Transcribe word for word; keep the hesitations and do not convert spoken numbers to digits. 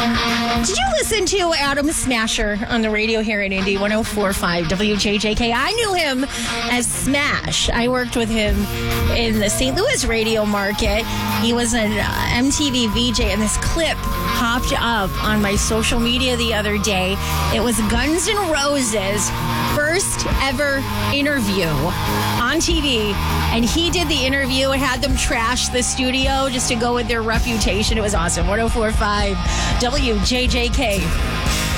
Did you listen to Adam Smasher on the radio here in Indy, one oh four point five W J J K? I knew him as Smash. I worked with him in the Saint Louis radio market. He was an uh, M T V V J, and this clip popped up on my social media the other day. It was Guns N' Roses' first ever interview on T V, and he did the interview and had them trash the studio just to go with their reputation. It was awesome. one oh four point five W J J K.